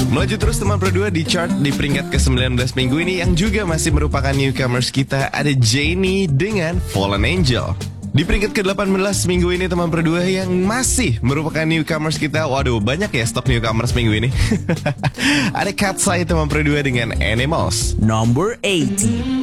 Melaju terus teman Pro 2 di chart di peringkat ke-19 minggu ini yang juga masih merupakan newcomers kita, ada Jennie dengan Fallen Angel. Di peringkat ke-18 minggu ini teman Pro 2 yang masih merupakan newcomers kita. Waduh, banyak ya stok newcomers minggu ini. Ada Katseye teman Pro 2 dengan Animals. Number 80.